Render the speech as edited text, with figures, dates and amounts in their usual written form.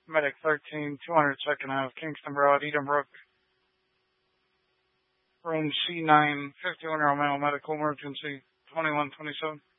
Medic 13, 200 second Ave, Kingston Broad, Edenbrook, room C9, 51-year-old male, medical emergency, 2127.